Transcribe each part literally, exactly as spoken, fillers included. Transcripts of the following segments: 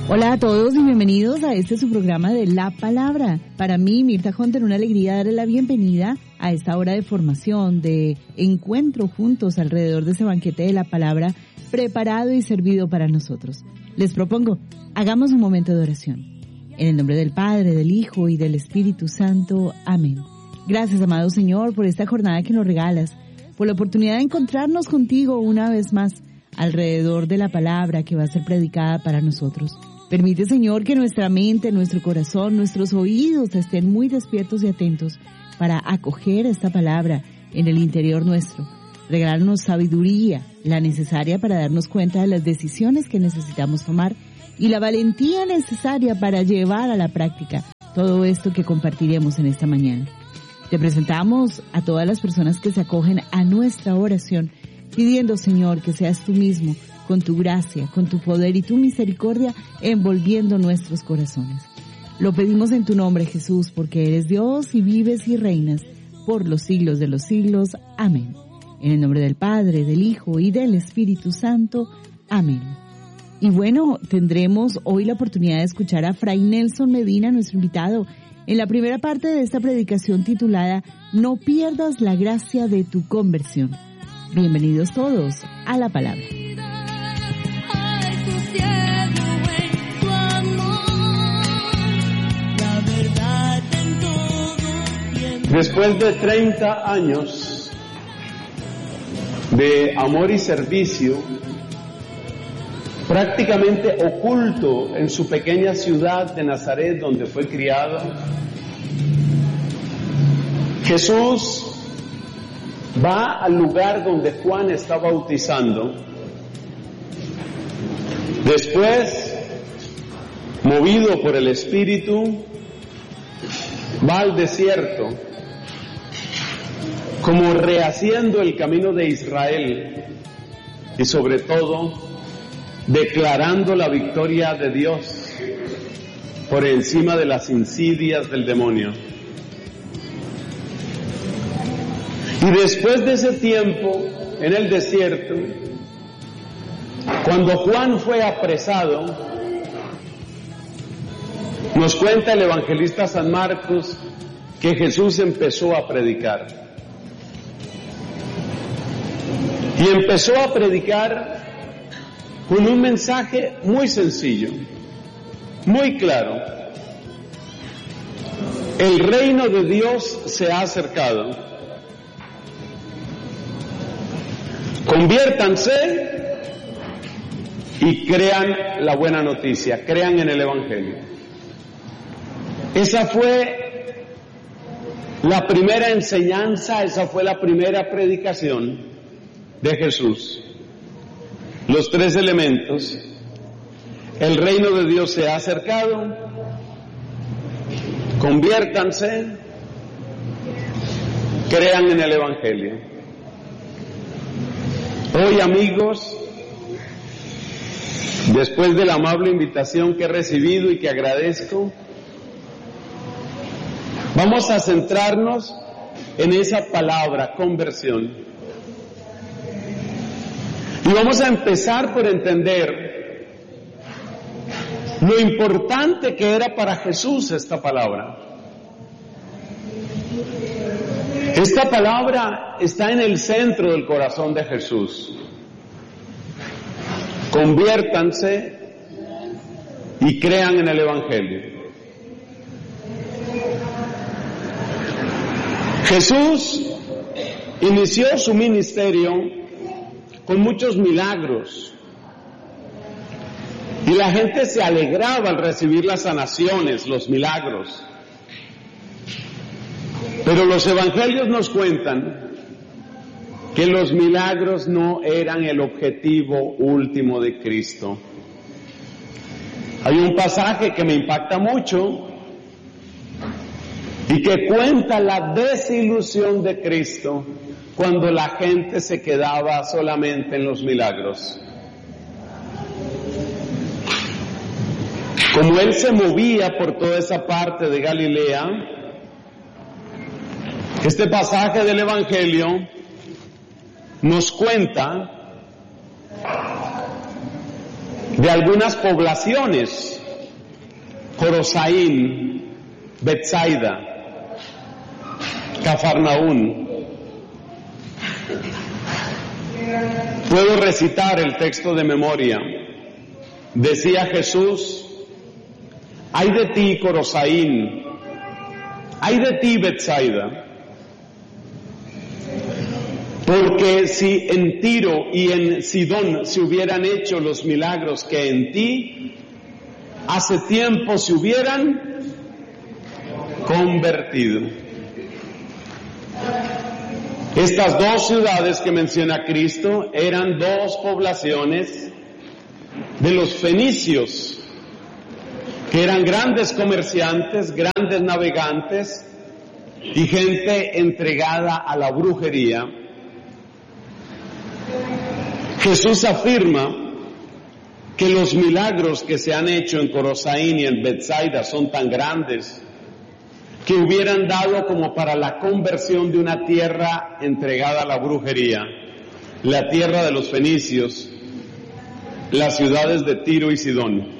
Hola a todos y bienvenidos a este su programa de La Palabra. Para mí, Mirta Hunter, una alegría darle la bienvenida a esta hora de formación, de encuentro juntos alrededor de ese banquete de la palabra preparado y servido para nosotros. Les propongo, hagamos un momento de oración. En el nombre del Padre, del Hijo y del Espíritu Santo. Amén. Gracias, amado Señor, por esta jornada que nos regalas, por la oportunidad de encontrarnos contigo una vez más alrededor de la palabra que va a ser predicada para nosotros. Permite, Señor, que nuestra mente, nuestro corazón, nuestros oídos estén muy despiertos y atentos para acoger esta palabra en el interior nuestro. Regálanos sabiduría, la necesaria para darnos cuenta de las decisiones que necesitamos tomar y la valentía necesaria para llevar a la práctica todo esto que compartiremos en esta mañana. Te presentamos a todas las personas que se acogen a nuestra oración, pidiendo, Señor, que seas tú mismo, con tu gracia, con tu poder y tu misericordia, envolviendo nuestros corazones. Lo pedimos en tu nombre, Jesús, porque eres Dios y vives y reinas por los siglos de los siglos. Amén. En el nombre del Padre, del Hijo y del Espíritu Santo. Amén. Y bueno, tendremos hoy la oportunidad de escuchar a Fray Nelson Medina, nuestro invitado, en la primera parte de esta predicación titulada No pierdas la gracia de tu conversión. Bienvenidos todos a la palabra. Después de treinta años de amor y servicio, prácticamente oculto en su pequeña ciudad de Nazaret, donde fue criado, Jesús va al lugar donde Juan está bautizando. Después, movido por el Espíritu, va al desierto, como rehaciendo el camino de Israel y sobre todo declarando la victoria de Dios por encima de las insidias del demonio. Y después de ese tiempo en el desierto, cuando Juan fue apresado, nos cuenta el evangelista San Marcos que Jesús empezó a predicar. Y empezó a predicar con un mensaje muy sencillo, muy claro. El reino de Dios se ha acercado. Conviértanse y crean la buena noticia, crean en el Evangelio. Esa fue la primera enseñanza, esa fue la primera predicación de Jesús. Los tres elementos: el reino de Dios se ha acercado, conviértanse, crean en el Evangelio. Hoy, amigos, después de la amable invitación que he recibido y que agradezco, vamos a centrarnos en esa palabra, conversión. Y vamos a empezar por entender lo importante que era para Jesús esta palabra. Esta palabra está en el centro del corazón de Jesús. Conviértanse y crean en el Evangelio. Jesús inició su ministerio con muchos milagros, y la gente se alegraba al recibir las sanaciones, los milagros. Pero los evangelios nos cuentan que los milagros no eran el objetivo último de Cristo. Hay un pasaje que me impacta mucho y que cuenta la desilusión de Cristo cuando la gente se quedaba solamente en los milagros. Como él se movía por toda esa parte de Galilea, este pasaje del Evangelio nos cuenta de algunas poblaciones Corosaín, Betsaida, Cafarnaún. Puedo recitar el texto de memoria. Decía Jesús: ay de ti, Corosaín, ay de ti, Betsaida, porque si en Tiro y en Sidón se hubieran hecho los milagros que en ti, hace tiempo se hubieran convertido. Estas dos ciudades que menciona Cristo eran dos poblaciones de los fenicios, que eran grandes comerciantes, grandes navegantes y gente entregada a la brujería. Jesús afirma que los milagros que se han hecho en Corosaín y en Betsaida son tan grandes que hubieran dado como para la conversión de una tierra entregada a la brujería, la tierra de los fenicios, las ciudades de Tiro y Sidón.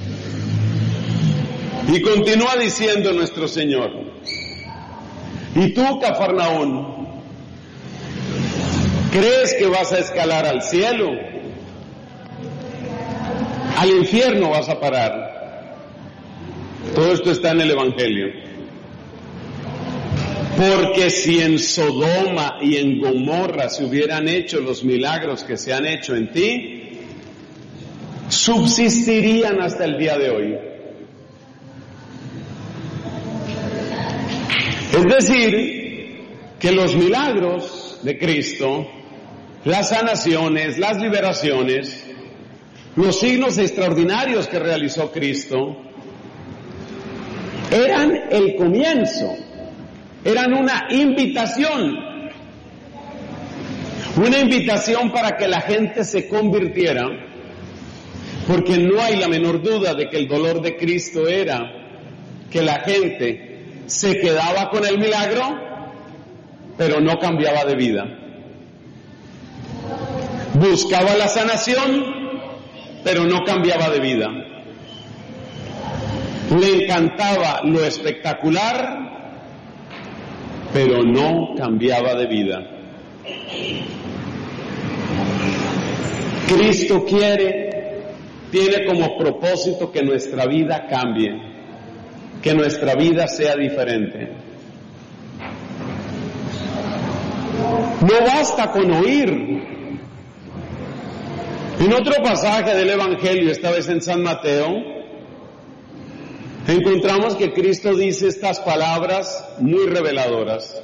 Y continúa diciendo nuestro Señor: y tú, Cafarnaún, ¿crees que vas a escalar al cielo? Al infierno vas a parar. Todo esto está en el Evangelio. Porque si en Sodoma y en Gomorra se hubieran hecho los milagros que se han hecho en ti, subsistirían hasta el día de hoy. Es decir, que los milagros de Cristo, las sanaciones, las liberaciones, los signos extraordinarios que realizó Cristo, eran el comienzo. Eran una invitación, una invitación para que la gente se convirtiera, porque no hay la menor duda de que el dolor de Cristo era que la gente se quedaba con el milagro, pero no cambiaba de vida. Buscaba la sanación, pero no cambiaba de vida. Le encantaba lo espectacular, pero no cambiaba de vida. Cristo quiere, tiene como propósito que nuestra vida cambie, que nuestra vida sea diferente. No basta con oír. En otro pasaje del Evangelio, esta vez en San Mateo, encontramos que Cristo dice estas palabras muy reveladoras.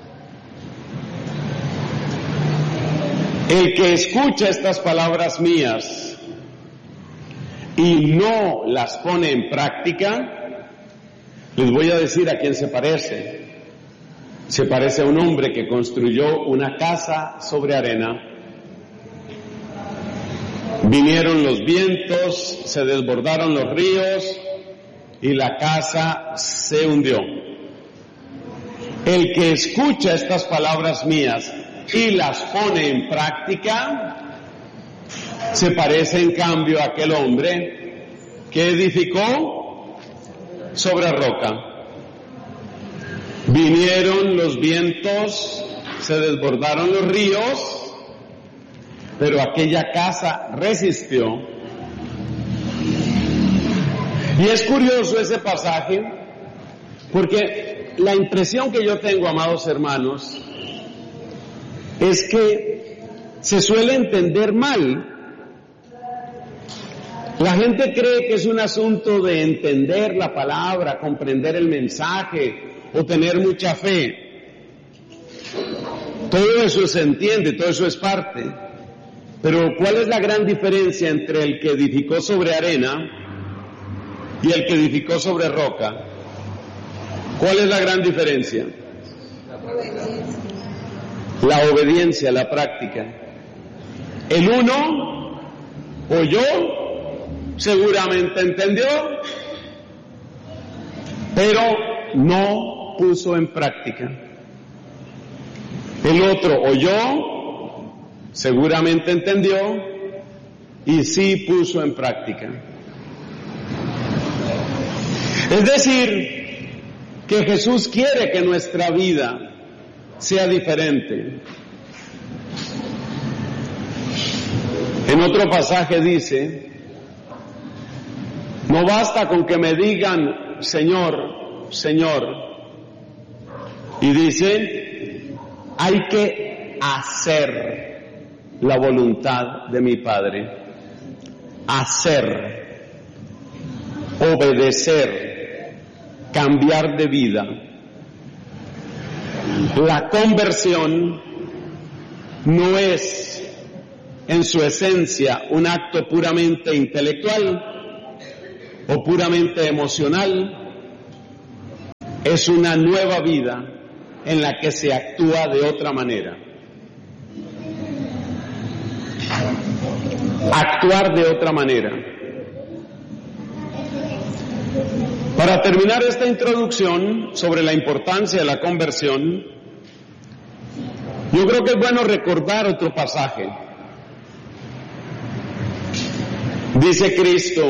El que escucha estas palabras mías y no las pone en práctica, les voy a decir a quién se parece. Se parece a un hombre que construyó una casa sobre arena. Vinieron los vientos, se desbordaron los ríos, y la casa se hundió. El que escucha estas palabras mías y las pone en práctica, se parece en cambio a aquel hombre que edificó sobre roca. Vinieron los vientos, se desbordaron los ríos, pero aquella casa resistió. Y es curioso ese pasaje, porque la impresión que yo tengo, amados hermanos, es que se suele entender mal. La gente cree que es un asunto de entender la palabra, comprender el mensaje o tener mucha fe. Todo eso se entiende, todo eso es parte. Pero ¿cuál es la gran diferencia entre el que edificó sobre arena y el que edificó sobre roca? ¿Cuál es la gran diferencia? La obediencia, la práctica. El uno oyó, seguramente entendió, pero no puso en práctica. El otro oyó, seguramente entendió y sí puso en práctica. Es decir, que Jesús quiere que nuestra vida sea diferente. En otro pasaje dice, no basta con que me digan Señor, Señor, y dice, hay que hacer la voluntad de mi Padre, hacer, obedecer, cambiar de vida. La conversión no es en su esencia un acto puramente intelectual o puramente emocional, es una nueva vida en la que se actúa de otra manera. Actuar de otra manera. Para terminar esta introducción sobre la importancia de la conversión, yo creo que es bueno recordar otro pasaje. Dice Cristo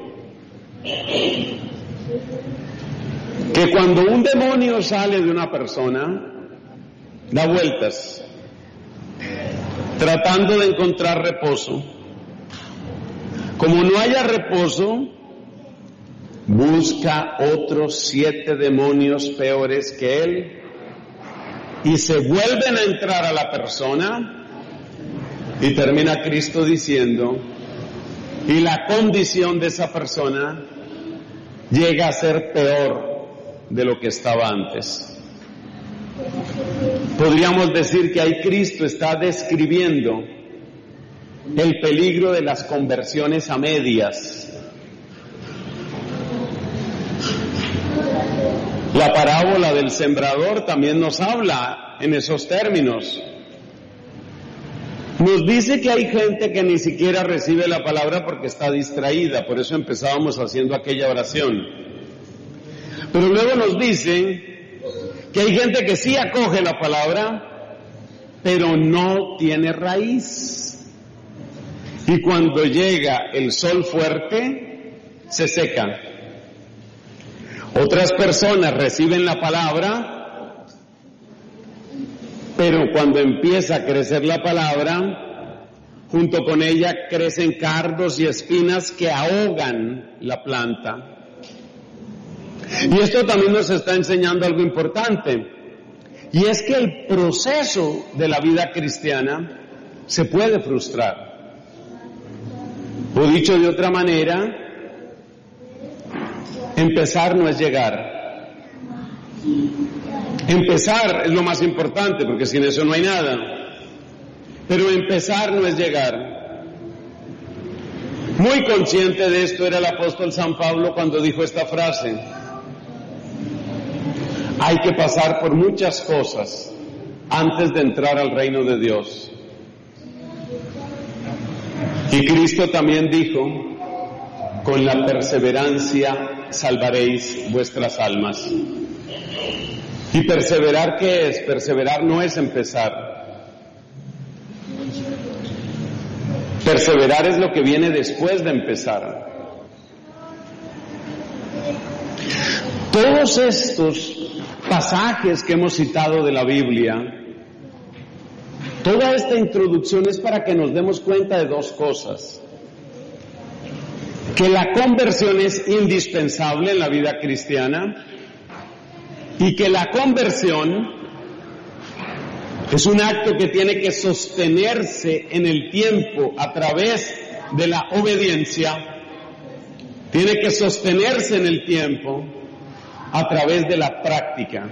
que cuando un demonio sale de una persona, da vueltas, tratando de encontrar reposo. Como no haya reposo, busca otros siete demonios peores que él y se vuelven a entrar a la persona, y termina Cristo diciendo, y la condición de esa persona llega a ser peor de lo que estaba antes. Podríamos decir que ahí Cristo está describiendo el peligro de las conversiones a medias. La parábola del sembrador también nos habla en esos términos. Nos dice que hay gente que ni siquiera recibe la palabra porque está distraída, por eso empezábamos haciendo aquella oración. Pero luego nos dice que hay gente que sí acoge la palabra, pero no tiene raíz. Y cuando llega el sol fuerte, se secan. Otras personas reciben la palabra, pero cuando empieza a crecer la palabra, junto con ella crecen cardos y espinas que ahogan la planta. Y esto también nos está enseñando algo importante, y es que el proceso de la vida cristiana se puede frustrar. O dicho de otra manera, empezar no es llegar. Empezar es lo más importante, porque sin eso no hay nada. Pero empezar no es llegar. Muy consciente de esto era el apóstol San Pablo cuando dijo esta frase: hay que pasar por muchas cosas antes de entrar al reino de Dios. Y Cristo también dijo: con la perseverancia salvaréis vuestras almas. ¿Y perseverar qué es? Perseverar no es empezar. Perseverar es lo que viene después de empezar. Todos estos pasajes que hemos citado de la Biblia, toda esta introducción es para que nos demos cuenta de dos cosas: que la conversión es indispensable en la vida cristiana, y que la conversión es un acto que tiene que sostenerse en el tiempo a través de la obediencia, tiene que sostenerse en el tiempo a través de la práctica.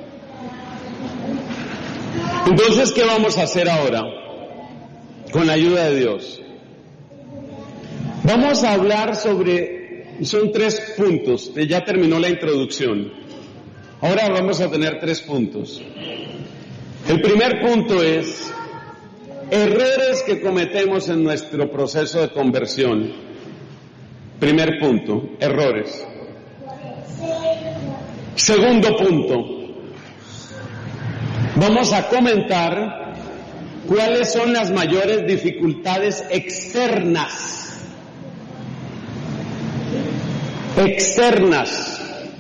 Entonces, ¿qué vamos a hacer ahora? Con la ayuda de Dios. Vamos a hablar sobre, son tres puntos, ya terminó la introducción. Ahora vamos a tener tres puntos. El primer punto es errores que cometemos en nuestro proceso de conversión. Primer punto, errores. Segundo punto, vamos a comentar cuáles son las mayores dificultades externas, externas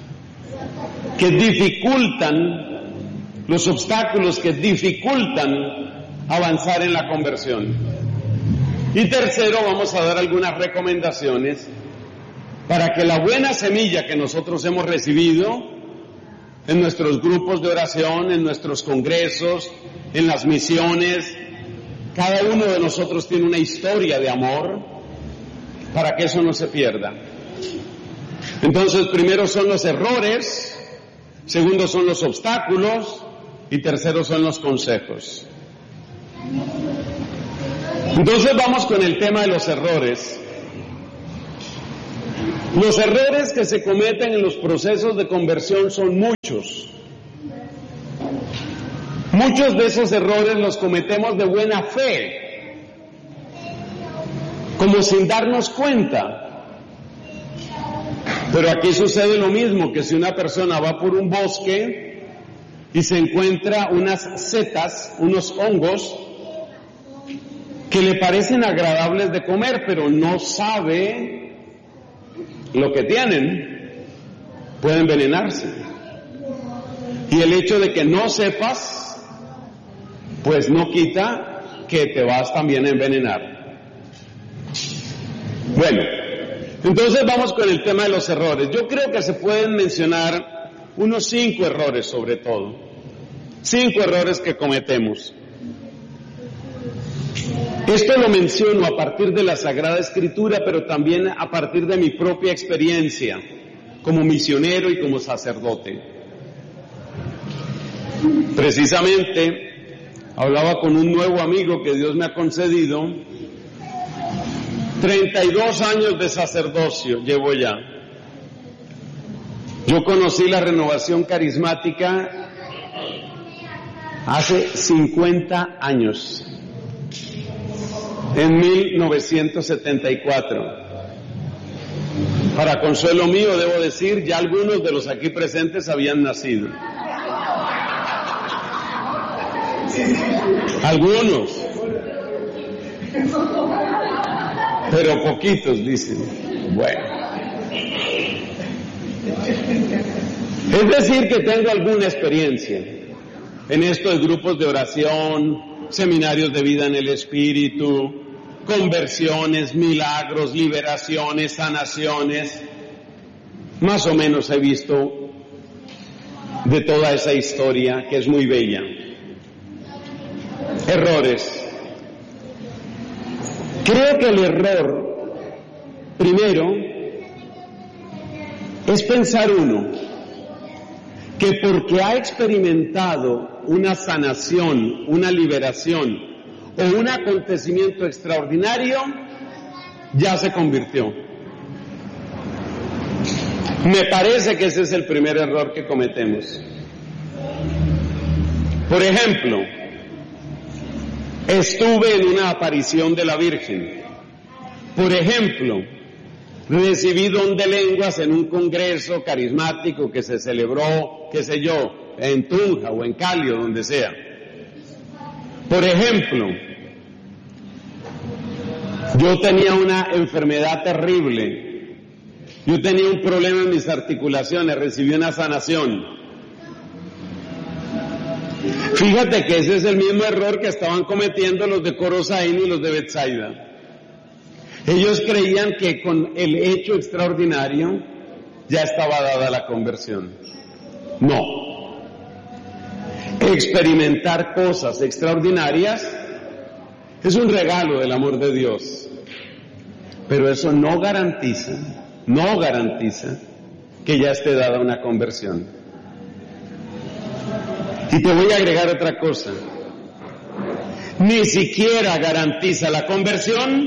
que dificultan, los obstáculos que dificultan avanzar en la conversión. Y tercero, vamos a dar algunas recomendaciones para que la buena semilla que nosotros hemos recibido en nuestros grupos de oración, en nuestros congresos, en las misiones, cada uno de nosotros tiene una historia de amor, para que eso no se pierda. Entonces, primero son los errores, segundo son los obstáculos y tercero son los consejos. Entonces vamos con el tema de los errores. Los errores que se cometen en los procesos de conversión son muchos. Muchos de esos errores los cometemos de buena fe, como sin darnos cuenta. Pero aquí sucede lo mismo, que si una persona va por un bosque y se encuentra unas setas, unos hongos, que le parecen agradables de comer, pero no sabe lo que tienen, puede envenenarse. Y el hecho de que no sepas, pues no quita que te vas también a envenenar. Bueno, entonces vamos con el tema de los errores. Yo creo que se pueden mencionar unos cinco errores sobre todo. Cinco errores que cometemos. Esto lo menciono a partir de la Sagrada Escritura, pero también a partir de mi propia experiencia como misionero y como sacerdote. Precisamente, hablaba con un nuevo amigo que Dios me ha concedido. treinta y dos años de sacerdocio llevo ya. Yo conocí la renovación carismática hace cincuenta años. En mil novecientos setenta y cuatro. Para consuelo mío, debo decir, ya algunos de los aquí presentes habían nacido. Algunos. Pero poquitos, dicen. Bueno. Es decir, que tengo alguna experiencia en esto de grupos de oración, seminarios de vida en el Espíritu, conversiones, milagros, liberaciones, sanaciones. Más o menos he visto de toda esa historia que es muy bella. Errores. Creo que el error, primero, es pensar uno que porque ha experimentado una sanación, una liberación o un acontecimiento extraordinario, ya se convirtió. Me parece que ese es el primer error que cometemos. Por ejemplo, estuve en una aparición de la Virgen. Por ejemplo, recibí don de lenguas en un congreso carismático que se celebró, qué sé yo, en Tunja o en Cali o donde sea. Por ejemplo, yo tenía una enfermedad terrible, yo tenía un problema en mis articulaciones, recibí una sanación. Fíjate que ese es el mismo error que estaban cometiendo los de Corosaín y los de Betsaida. Ellos creían que con el hecho extraordinario ya estaba dada la conversión. No. Experimentar cosas extraordinarias es un regalo del amor de Dios, pero eso no garantiza, no garantiza que ya esté dada una conversión. Y te voy a agregar otra cosa. Ni siquiera garantiza la conversión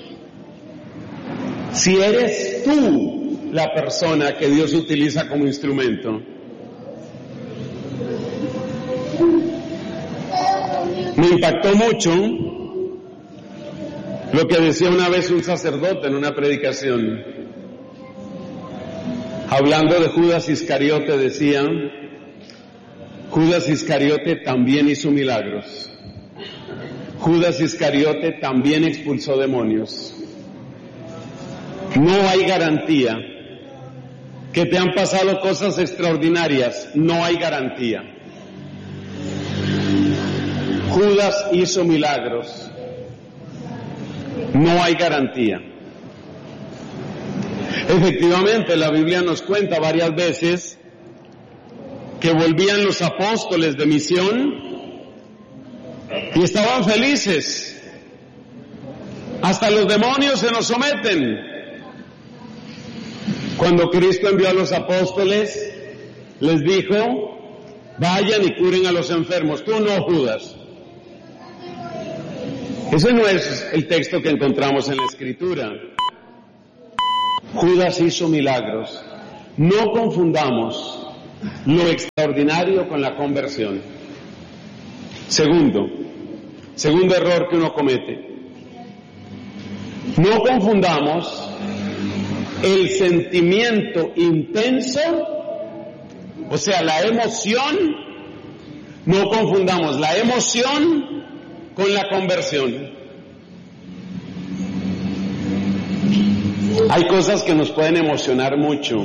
si eres tú la persona que Dios utiliza como instrumento. Me impactó mucho lo que decía una vez un sacerdote en una predicación. Hablando de Judas Iscariote, decía: Judas Iscariote también hizo milagros. Judas Iscariote también expulsó demonios. No hay garantía que te han pasado cosas extraordinarias, no hay garantía. Judas hizo milagros, no hay garantía. Efectivamente, la Biblia nos cuenta varias veces que volvían los apóstoles de misión y estaban felices. Hasta los demonios se nos someten. Cuando Cristo envió a los apóstoles, les dijo, vayan y curen a los enfermos. Tú no, Judas. Ese no es el texto que encontramos en la Escritura. Judas hizo milagros. No confundamos lo extraordinario con la conversión. Segundo, segundo error que uno comete. No confundamos el sentimiento intenso, o sea, la emoción, no confundamos la emoción con la conversión. Hay cosas que nos pueden emocionar mucho.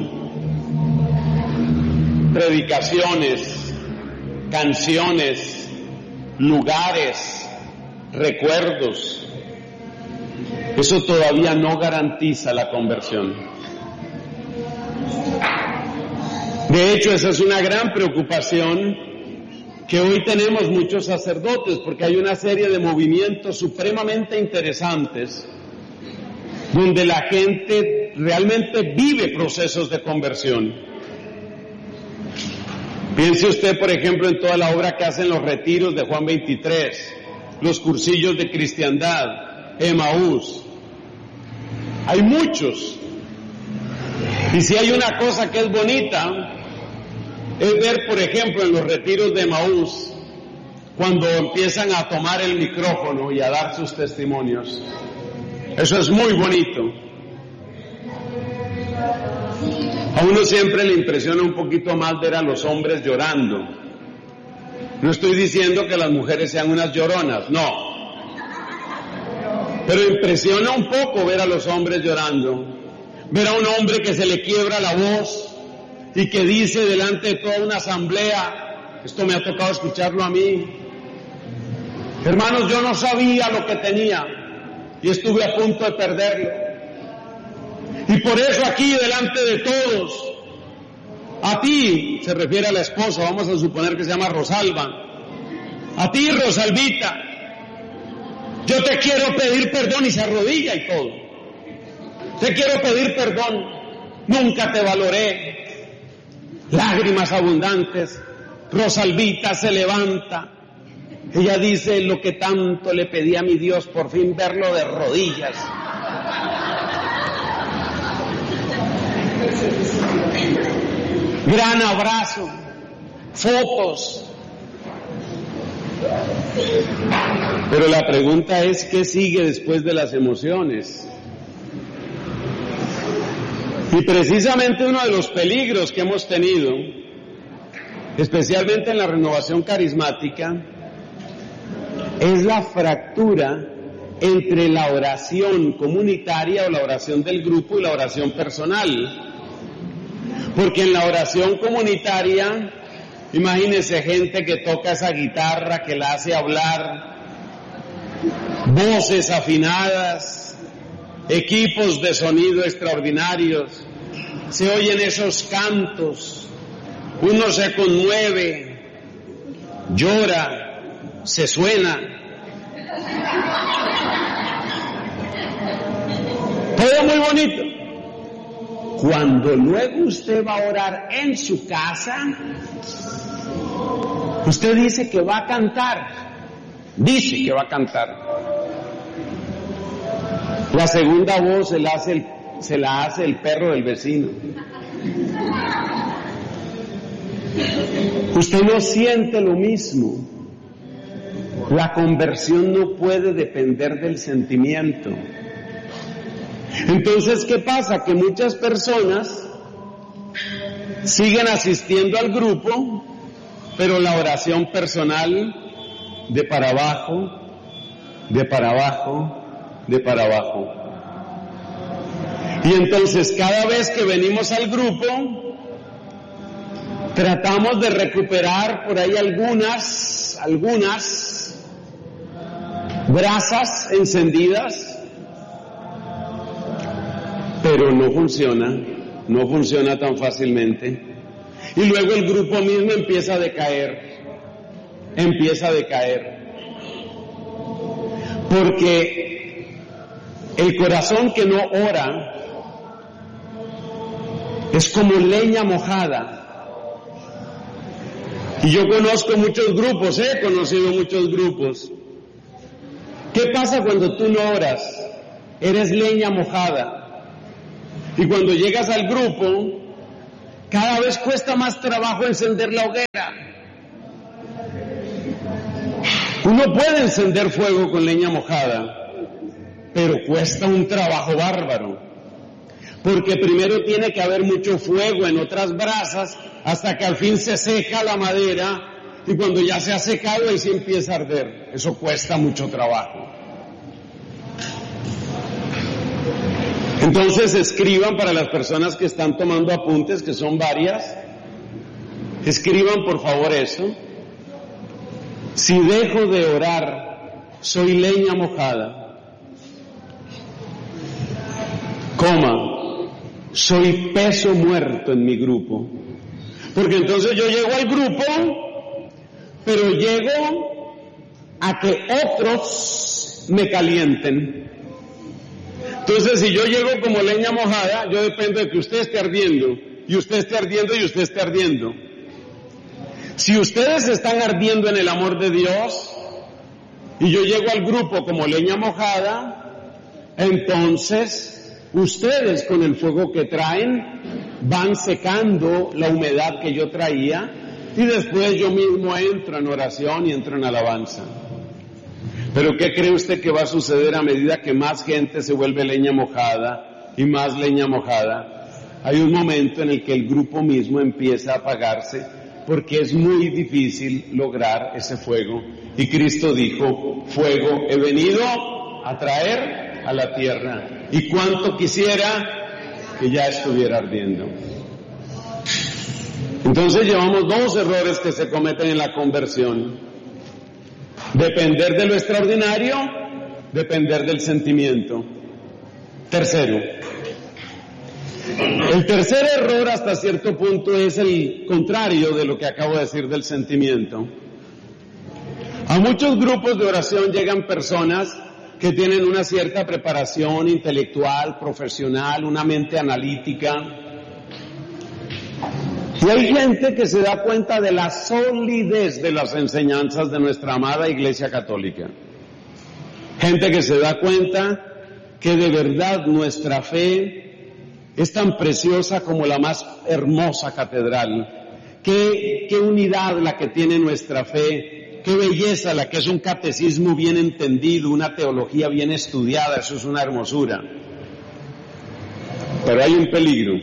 Predicaciones, canciones, lugares, recuerdos. Eso todavía no garantiza la conversión. De hecho, esa es una gran preocupación que hoy tenemos muchos sacerdotes, porque hay una serie de movimientos supremamente interesantes donde la gente realmente vive procesos de conversión. Piense usted, por ejemplo, en toda la obra que hacen los retiros de Juan veintitrés, los cursillos de cristiandad, Emaús. Hay muchos. Y si hay una cosa que es bonita, es ver, por ejemplo, en los retiros de Emaús, cuando empiezan a tomar el micrófono y a dar sus testimonios. Eso es muy bonito. A uno siempre le impresiona un poquito más ver a los hombres llorando. No estoy diciendo que las mujeres sean unas lloronas, no. Pero impresiona un poco ver a los hombres llorando, ver a un hombre que se le quiebra la voz y que dice delante de toda una asamblea, esto me ha tocado escucharlo a mí, hermanos, yo no sabía lo que tenía y estuve a punto de perderlo. Y por eso aquí delante de todos, a ti, se refiere a la esposa, vamos a suponer que se llama Rosalba, a ti, Rosalvita, yo te quiero pedir perdón, y se arrodilla y todo. Te quiero pedir perdón, nunca te valoré. Lágrimas abundantes. Rosalvita se levanta. Ella dice, lo que tanto le pedí a mi Dios, por fin verlo de rodillas. Gran abrazo, fotos. Pero la pregunta es, ¿qué sigue después de las emociones? Y precisamente uno de los peligros que hemos tenido, especialmente en la renovación carismática, es la fractura entre la oración comunitaria o la oración del grupo y la oración personal. Porque en la oración comunitaria, imagínense gente que toca esa guitarra, que la hace hablar, voces afinadas, equipos de sonido extraordinarios, se oyen esos cantos, uno se conmueve, llora, se suena. Todo muy bonito. Cuando luego usted va a orar en su casa, usted dice que va a cantar, dice que va a cantar. La segunda voz se la hace el, se la hace el perro del vecino. Usted no siente lo mismo. La conversión no puede depender del sentimiento. Entonces, ¿qué pasa? Que muchas personas siguen asistiendo al grupo, pero la oración personal de para abajo, de para abajo, de para abajo. Y entonces cada vez que venimos al grupo, tratamos de recuperar por ahí algunas, algunas brasas encendidas, pero no funciona, no funciona tan fácilmente. Y luego el grupo mismo empieza a decaer, empieza a decaer. Porque el corazón que no ora es como leña mojada. Y yo conozco muchos grupos, he conocido muchos grupos. ¿Qué pasa cuando tú no oras? Eres leña mojada. Y cuando llegas al grupo, cada vez cuesta más trabajo encender la hoguera. Uno puede encender fuego con leña mojada, pero cuesta un trabajo bárbaro. Porque primero tiene que haber mucho fuego en otras brasas hasta que al fin se seca la madera, y cuando ya se ha secado ahí sí empieza a arder. Eso cuesta mucho trabajo. Entonces escriban, para las personas que están tomando apuntes, que son varias, escriban por favor eso. Si dejo de orar, soy leña mojada. Coma, soy peso muerto en mi grupo. Porque entonces yo llego al grupo, pero llego a que otros me calienten. Entonces, si yo llego como leña mojada, yo dependo de que usted esté ardiendo, y usted esté ardiendo, y usted esté ardiendo. Si ustedes están ardiendo en el amor de Dios, y yo llego al grupo como leña mojada, entonces ustedes con el fuego que traen van secando la humedad que yo traía, y después yo mismo entro en oración y entro en alabanza. Pero ¿qué cree usted que va a suceder a medida que más gente se vuelve leña mojada y más leña mojada? Hay un momento en el que el grupo mismo empieza a apagarse, porque es muy difícil lograr ese fuego. Y Cristo dijo, fuego he venido a traer a la tierra, y cuánto quisiera que ya estuviera ardiendo. Entonces llevamos dos errores que se cometen en la conversión. Depender de lo extraordinario, depender del sentimiento. Tercero, el tercer error hasta cierto punto es el contrario de lo que acabo de decir del sentimiento. A muchos grupos de oración llegan personas que tienen una cierta preparación intelectual, profesional, una mente analítica. Y hay gente que se da cuenta de la solidez de las enseñanzas de nuestra amada Iglesia Católica. Gente que se da cuenta que de verdad nuestra fe es tan preciosa como la más hermosa catedral. Qué, qué unidad la que tiene nuestra fe, qué belleza la que es un catecismo bien entendido, una teología bien estudiada, eso es una hermosura. Pero hay un peligro.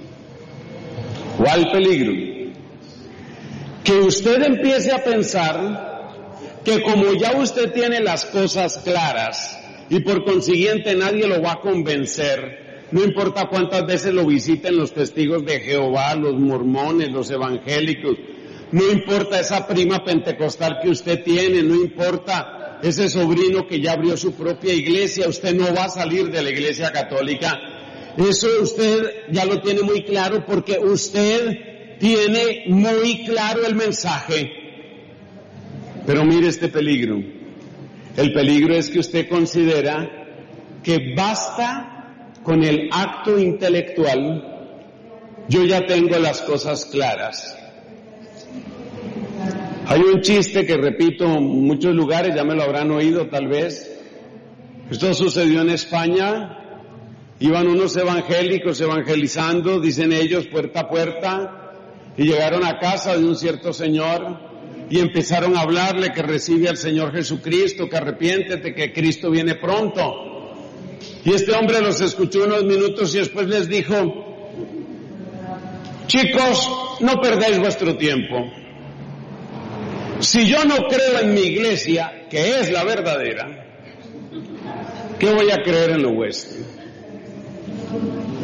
¿Cuál peligro? Que usted empiece a pensar que como ya usted tiene las cosas claras y por consiguiente nadie lo va a convencer, no importa cuántas veces lo visiten los testigos de Jehová, los mormones, los evangélicos, no importa esa prima pentecostal que usted tiene, no importa ese sobrino que ya abrió su propia iglesia, usted no va a salir de la Iglesia Católica. Eso usted ya lo tiene muy claro porque usted tiene muy claro el mensaje. Pero mire este peligro. El peligro es que usted considera que basta con el acto intelectual. Yo ya tengo las cosas claras. Hay un chiste que repito en muchos lugares, ya me lo habrán oído tal vez. Esto sucedió en España. Iban unos evangélicos evangelizando, dicen ellos, puerta a puerta, y llegaron a casa de un cierto señor y empezaron a hablarle que recibe al Señor Jesucristo, que arrepiéntete, que Cristo viene pronto. Y este hombre los escuchó unos minutos y después les dijo, chicos, no perdáis vuestro tiempo. Si yo no creo en mi iglesia, que es la verdadera, ¿qué voy a creer en lo vuestro?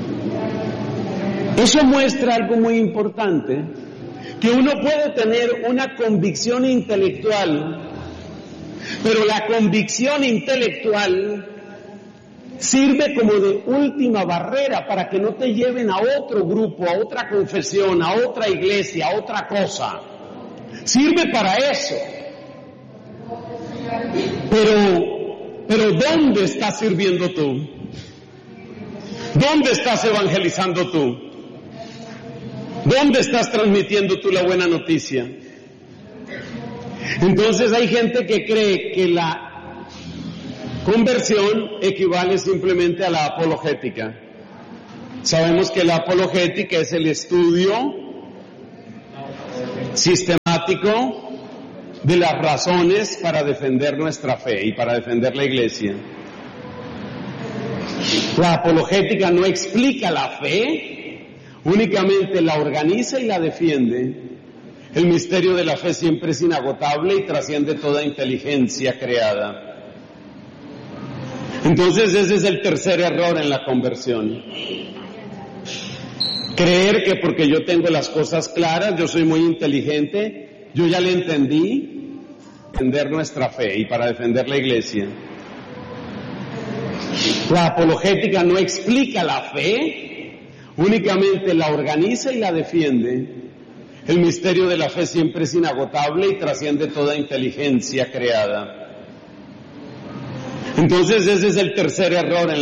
Eso muestra algo muy importante, que uno puede tener una convicción intelectual, pero la convicción intelectual sirve como de última barrera para que no te lleven a otro grupo, a otra confesión, a otra iglesia, a otra cosa. Sirve para eso. Pero, pero ¿dónde estás sirviendo tú? ¿Dónde estás evangelizando tú? ¿Dónde estás transmitiendo tú la buena noticia? Entonces hay gente que cree que la conversión equivale simplemente a la apologética. Sabemos que la apologética es el estudio sistemático de las razones para defender nuestra fe y para defender la iglesia. La apologética no explica la fe, únicamente la organiza y la defiende. El misterio de la fe siempre es inagotable y trasciende toda inteligencia creada. Entonces ese es el tercer error en la conversión. Creer que porque yo tengo las cosas claras, yo soy muy inteligente, yo ya le entendí, defender nuestra fe y para defender la iglesia. La apologética no explica la fe, únicamente la organiza y la defiende. El misterio de la fe siempre es inagotable y trasciende toda inteligencia creada. Entonces ese es el tercer error en